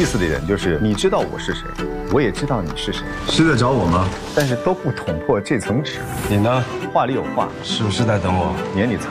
意思的点就是，你知道我是谁，我也知道你是谁， 是在找我吗？ 但是都不捅破这层纸。 你呢？ 话里有话， 是不是在等我？ 眼里藏